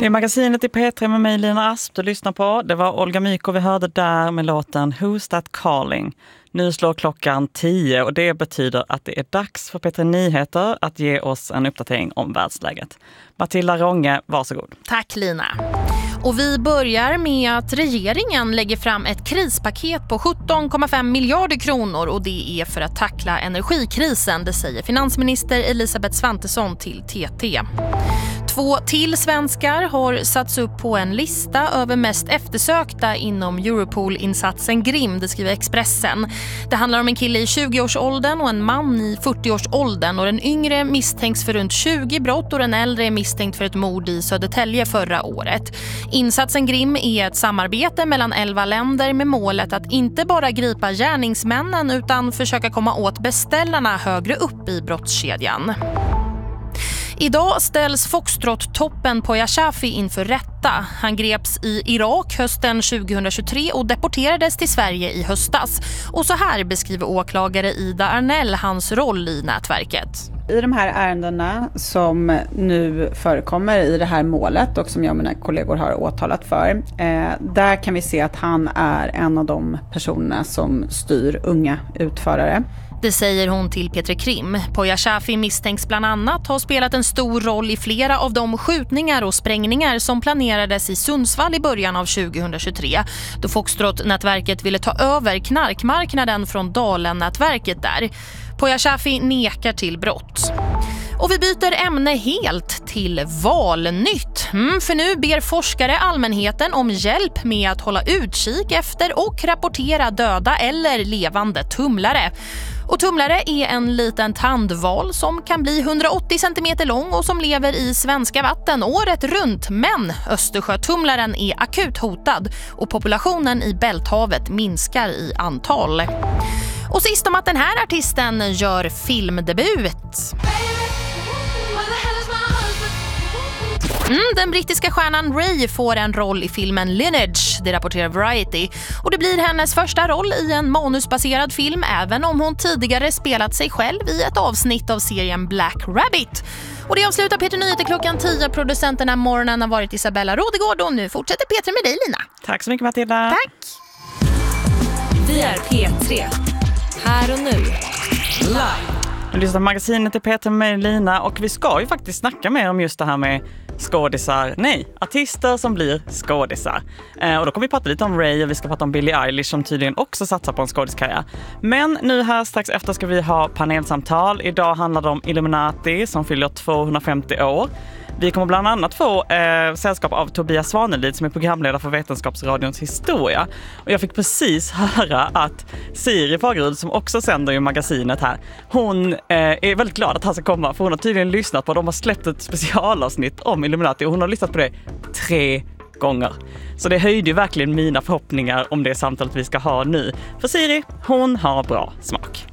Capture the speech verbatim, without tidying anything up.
Det är magasinet i P tre med mig, Lina Asp, du lyssnar på. Det var Olga Myko vi hörde där med låten Who's That Calling. Nu slår klockan tio och det betyder att det är dags för P tre Nyheter att ge oss en uppdatering om världsläget. Matilda Ronge, varsågod. Tack Lina. Och vi börjar med att regeringen lägger fram ett krispaket på sjutton komma fem miljarder kronor och det är för att tackla energikrisen, det säger finansminister Elisabeth Svantesson till T T. Två till svenskar har satts upp på en lista över mest eftersökta inom Europol-insatsen Grim, det skriver Expressen. Det handlar om en kille i tjugo-årsåldern och en man i fyrtio-årsåldern och den yngre misstänks för runt tjugo brott och den äldre är misstänkt för ett mord i Södertälje förra året. Insatsen Grim är ett samarbete mellan elva länder med målet att inte bara gripa gärningsmännen utan försöka komma åt beställarna högre upp i brottskedjan. Idag ställs Foxtrot-toppen Poya Shafi inför rätta. Han greps i Irak hösten tjugohundratjugotre och deporterades till Sverige i höstas. Och så här beskriver åklagare Ida Arnell hans roll i nätverket. I de här ärendena som nu förekommer i det här målet och som jag och mina kollegor har åtalat för, eh, där kan vi se att han är en av de personerna som styr unga utförare. Det säger hon till P tre Krim. Poya Shafi misstänks bland annat ha spelat en stor roll i flera av de skjutningar och sprängningar som planerades i Sundsvall i början av tjugohundratjugotre. Då Foxtrot-nätverket ville ta över knarkmarknaden från Dalen-nätverket där. Poya Shafi nekar till brott. Och vi byter ämne helt till valnytt. Mm, för nu ber forskare allmänheten om hjälp med att hålla utkik efter och rapportera döda eller levande tumlare. Och tumlare är en liten tandval som kan bli hundraåttio centimeter lång och som lever i svenska vatten året runt. Men Östersjötumlaren är akut hotad och populationen i Bälthavet minskar i antal. Och sist om att den här artisten gör filmdebut. Mm, den brittiska stjärnan Ray får en roll i filmen Lineage, det rapporterar Variety. Och det blir hennes första roll i en manusbaserad film, även om hon tidigare spelat sig själv i ett avsnitt av serien Black Rabbit. Och det avslutar P tre Nyheter klockan tio. Producenterna morgonen har varit Isabella Rådegård och nu fortsätter P tre med dig, Lina. Tack så mycket, Matilda. Tack. Vi är P tre. Här och nu. Live. Du lyssnar på magasinet i P tre med Lina och vi ska ju faktiskt snacka mer om just det här med skådisar, nej, artister som blir skådisar. Eh, och då kommer vi prata lite om Ray och vi ska prata om Billie Eilish som tydligen också satsar på en skådiskarriär. Men nu här strax efter ska vi ha panelsamtal. Idag handlar det om Illuminati som fyller tvåhundrafemtio år. Vi kommer bland annat få eh, sällskap av Tobias Svanelid som är programledare för Vetenskapsradions historia. Och jag fick precis höra att Siri Fagerud som också sänder i magasinet här, hon eh, är väldigt glad att han ska komma för hon har tydligen lyssnat på, de har släppt ett specialavsnitt om Illuminati och hon har lyssnat på det tre gånger. Så det höjde ju verkligen mina förhoppningar om det samtalet vi ska ha nu. För Siri, hon har bra smak.